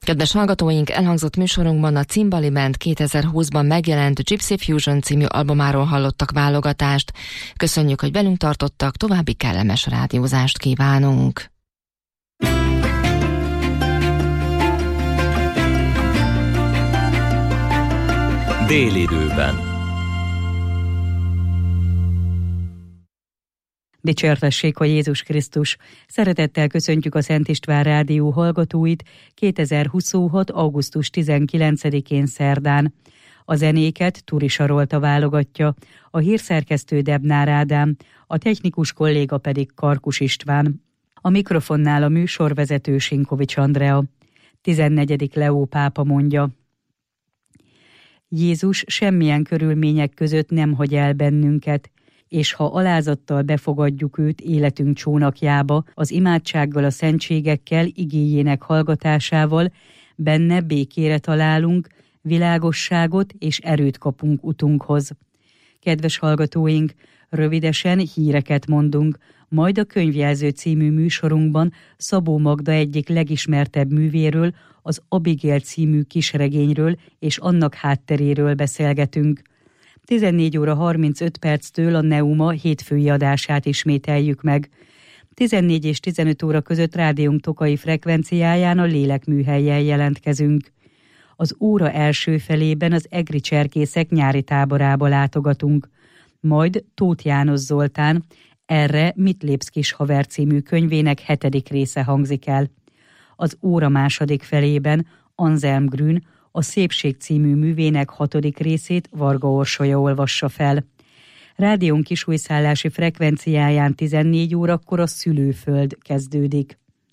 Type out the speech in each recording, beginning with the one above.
Kedves hallgatóink, elhangzott műsorunkban a Cimbali Band 2020-ban megjelent Gypsy Fusion című albumáról hallottak válogatást. Köszönjük, hogy velünk tartottak, további kellemes rádiózást kívánunk. Délidőben. Dicsértessék a Jézus Krisztus! Szeretettel köszöntjük a Szent István Rádió hallgatóit 2026. augusztus 19-én szerdán. A zenéket Turi Sarolta válogatja, a hírszerkesztő Debnár Ádám, a technikus kolléga pedig Karkus István. A mikrofonnál a műsorvezető Sinkovics Andrea. 14. Leó pápa mondja: Jézus semmilyen körülmények között nem hagy el bennünket, és ha alázattal befogadjuk őt életünk csónakjába, az imádsággal, a szentségekkel, igéjének hallgatásával, benne békére találunk, világosságot és erőt kapunk utunkhoz. Kedves hallgatóink, rövidesen híreket mondunk, majd a Könyvjelző című műsorunkban Szabó Magda egyik legismertebb művéről, az Abigail című kisregényről és annak hátteréről beszélgetünk. 14 óra 35 perctől a Neuma hétfői adását ismételjük meg. 14 és 15 óra között rádiónk tokai frekvenciáján a Lélekműhellyel jelentkezünk. Az óra első felében az egri cserkészek nyári táborába látogatunk. Majd Tóth János Zoltán, Erre mit lépsz kis haver című könyvének 7. része hangzik el. Az óra második felében Anselm Grün, a Szépség című művének 6. részét Varga Orsolya olvassa fel. Rádión kisújszállási frekvenciáján 14 órakor a Szülőföld kezdődik.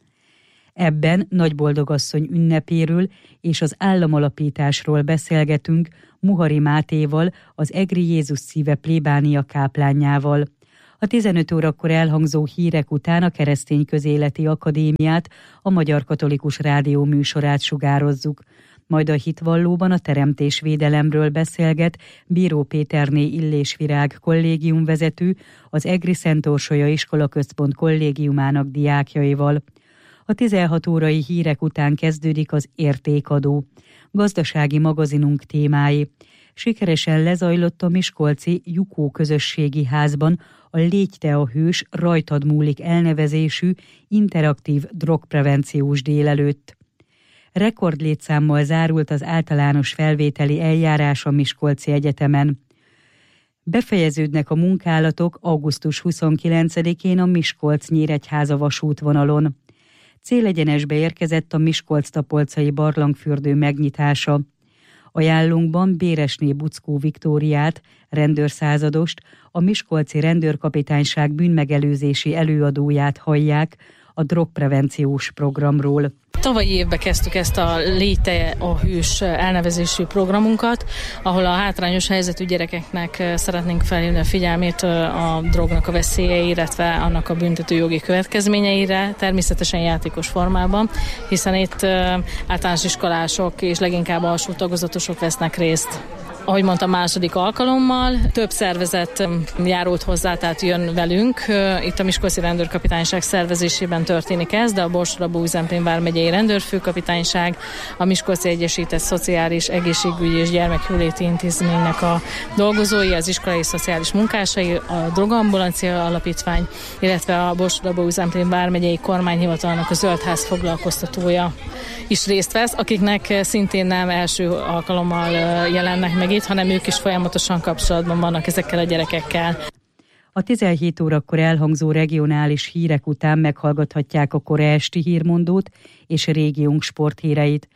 Ebben Nagyboldogasszony ünnepéről és az államalapításról beszélgetünk Muhari Mátéval, az Egri Jézus Szíve plébánia káplánjával. A 15 órakor elhangzó hírek után a Keresztény Közéleti Akadémiát, a Magyar Katolikus Rádió műsorát sugározzuk. Majd a Hitvallóban a teremtésvédelemről beszélget Bíró Péterné Illésvirág kollégiumvezető, az Egri Szent Orsolya Iskolaközpont kollégiumának diákjaival. A 16 órai hírek után kezdődik az Értékadó, gazdasági magazinunk témái. Sikeresen lezajlott a miskolci Jukó közösségi házban a Légy te a hős, rajtad múlik elnevezésű interaktív drogprevenciós délelőtt. Rekordlétszámmal zárult az általános felvételi eljárás a Miskolci Egyetemen. Befejeződnek a munkálatok augusztus 29-én a Miskolc-Nyíregyháza vasútvonalon. Célegyenesbe érkezett a Miskolc-Tapolcai barlangfürdő megnyitása. Ajánlunkban Béresné Buckó Viktóriát, rendőrszázadost, a Miskolci Rendőrkapitányság bűnmegelőzési előadóját hallják a drogprevenciós programról. Tavalyi évben kezdtük ezt a Légy te a hős elnevezésű programunkat, ahol a hátrányos helyzetű gyerekeknek szeretnénk felhívni a figyelmét a drognak a veszélyeire, illetve annak a büntetőjogi következményeire, természetesen játékos formában, hiszen itt általános iskolások és leginkább alsó tagozatosok vesznek részt. Ahogy mondtam, második alkalommal több szervezet járult hozzá, tehát jön velünk. Itt a Miskolci Rendőrkapitányság szervezésében történik ez, de a Borsod-Abaúj-Zemplén vármegyei rendőrfőkapitányság, a Miskolci Egyesített Szociális Egészségügyi és Gyermekjóléti Intézménynek a dolgozói, az iskolai szociális munkásai, a Drogambulancia Alapítvány, illetve a Borsod-Abaúj-Zemplén vármegyei kormányhivatalnak a Zöldház foglalkoztatója is részt vesz, akiknek szintén nem első alkalommal jelennek meg itt, hanem ők is folyamatosan kapcsolatban vannak ezekkel a gyerekekkel. A 17 órakor elhangzó regionális hírek után meghallgathatják a kora esti hírmondót és régiónk sporthíreit.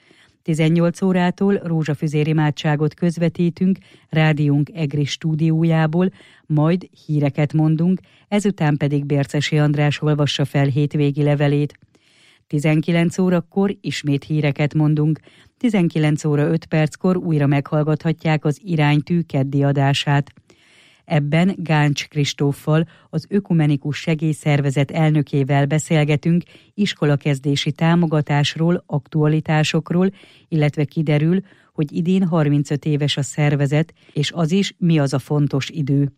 18 órától rózsafüzér imádságot közvetítünk rádiónk Egri stúdiójából, majd híreket mondunk, ezután pedig Bércesi András olvassa fel hétvégi levelét. 19 órakor ismét híreket mondunk, 19 óra 5 perckor újra meghallgathatják az Iránytű keddi adását. Ebben Gáncs Kristóffal, az Ökumenikus Segélyszervezet elnökével beszélgetünk iskolakezdési támogatásról, aktualitásokról, illetve kiderül, hogy idén 35 éves a szervezet, és az is, mi az a fontos idő.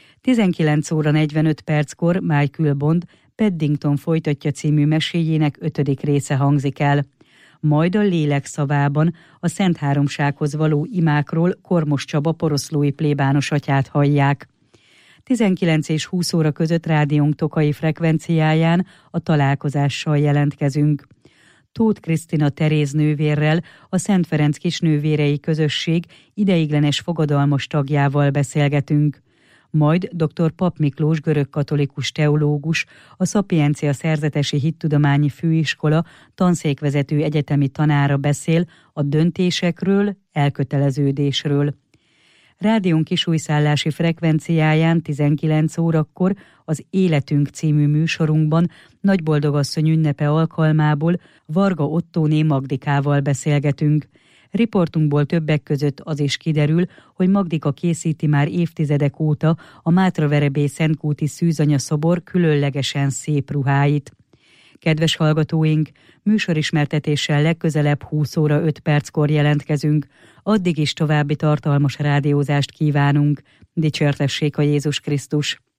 19 óra 45 perckor Michael Bond Paddington folytatja című meséjének 5. része hangzik el. majd a lélek szavában a Szent Háromsághoz való imákról Kormos Csaba poroszlói plébános atyát hallják. 19 és 20 óra között rádiónk tokai frekvenciáján a találkozással jelentkezünk. Tóth Krisztina Teréz nővérrel, a Szent Ferenc Kisnővérei Közösség ideiglenes fogadalmas tagjával beszélgetünk. Majd dr. Pap Miklós görögkatolikus teológus, a Szapiencia Szerzetesi Hittudományi Főiskola tanszékvezető egyetemi tanára beszél a döntésekről, elköteleződésről. Rádiónk kisújszállási frekvenciáján 19 órakor az Életünk című műsorunkban Nagyboldogasszony ünnepe alkalmából Varga Ottóné Magdikával beszélgetünk. Riportunkból többek között az is kiderül, hogy Magdika készíti már évtizedek óta a Mátraverebély Szentkúti Szűzanya szobor különlegesen szép ruháit. Kedves hallgatóink, műsorismertetéssel legközelebb 20 óra 5 perckor jelentkezünk. Addig is további tartalmas rádiózást kívánunk. Dicsértessék a Jézus Krisztus!